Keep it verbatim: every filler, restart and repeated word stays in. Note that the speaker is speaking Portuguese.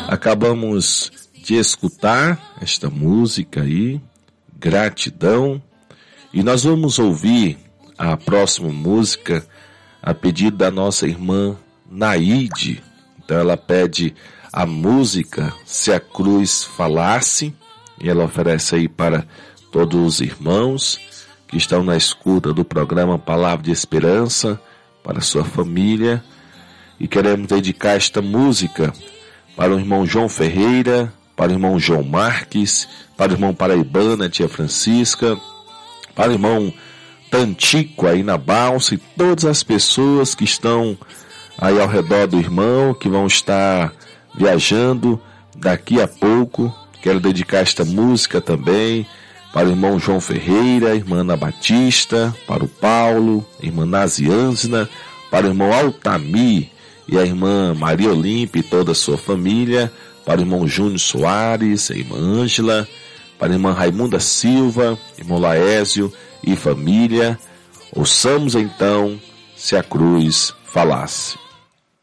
Acabamos de escutar esta música aí, Gratidão, e nós vamos ouvir a próxima música a pedido da nossa irmã Naide. Então ela pede a música Se a Cruz Falasse, e ela oferece aí para todos os irmãos que estão na escuta do programa Palavra de Esperança, para sua família, e queremos dedicar esta música para o irmão João Ferreira, para o irmão João Marques, para o irmão Paraibana, tia Francisca, para o irmão Tantico aí na Balsa e todas as pessoas que estão aí ao redor do irmão, que vão estar viajando daqui a pouco. Quero dedicar esta música também para o irmão João Ferreira, irmã Ana Batista, para o Paulo, irmã Nazianzina, para o irmão Altamir e a irmã Maria Olímpia e toda a sua família, para o irmão Júnior Soares, a irmã Ângela, para a irmã Raimunda Silva, irmão Laésio e família. Ouçamos então Se a Cruz Falasse.